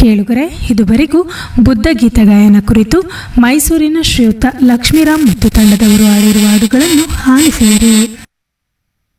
ಕೇಳುಗರೆ, ಇದುವರೆಗೂ ಬುದ್ಧ ಗೀತ ಗಾಯನ ಕುರಿತು ಮೈಸೂರಿನ ಶ್ರೀಯುತ ಲಕ್ಷ್ಮೀರಾಮ್ ಮತ್ತು ತಂಡದವರು ಆಡಿರುವ ಹಾಡುಗಳನ್ನು ಆಲಿಸಿದರು.